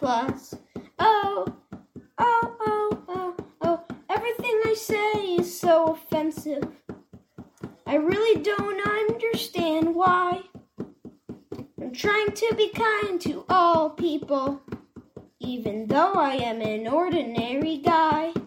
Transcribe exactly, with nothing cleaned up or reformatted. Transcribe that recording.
plus. Oh, oh, oh, oh, oh, everything I say is so offensive. I really don't understand why. I'm trying to be kind to all people, even though I am an ordinary guy.